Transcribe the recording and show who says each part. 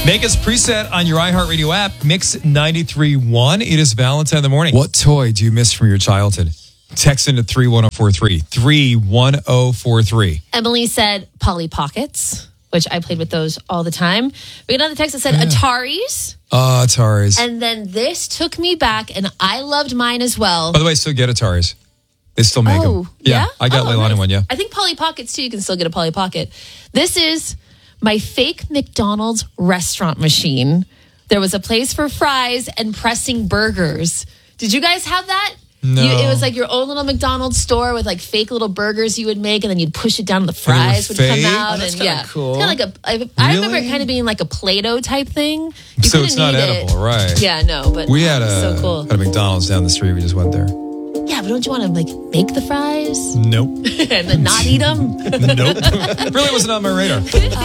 Speaker 1: Make us preset on your iHeartRadio app, Mix 93.1. It is Valentine in the morning. What toy do you miss from your childhood? Text into 31043. 31043.
Speaker 2: Emily said Polly Pockets, which I played with those all the time. We got another text that said Ataris.
Speaker 1: Ataris.
Speaker 2: And then this took me back, and I loved mine as well.
Speaker 1: By the way, still get Ataris. They still make them.
Speaker 2: Yeah?
Speaker 1: I got Leilani
Speaker 2: nice.
Speaker 1: one, yeah.
Speaker 2: I think Polly Pockets, too. You can still get a Polly Pocket. This is my fake McDonald's restaurant machine. There was a place for fries and pressing burgers. Did you guys have that?
Speaker 1: No.
Speaker 2: It was like your own little McDonald's store with like fake little burgers you would make, and then you'd push it down and the fries would come out.
Speaker 3: That's
Speaker 2: and
Speaker 3: kinda cool.
Speaker 2: It's kind of like I remember it kind of being like a Play-Doh type thing. You
Speaker 1: So it's not
Speaker 2: couldn't eat
Speaker 1: edible, right?
Speaker 2: Yeah, no, but
Speaker 1: We had
Speaker 2: so cool.
Speaker 1: a McDonald's down the street. We just went there.
Speaker 2: Yeah, but don't you want to like make the fries
Speaker 1: Nope.
Speaker 2: and then not eat them?
Speaker 1: Nope. Really wasn't on my radar.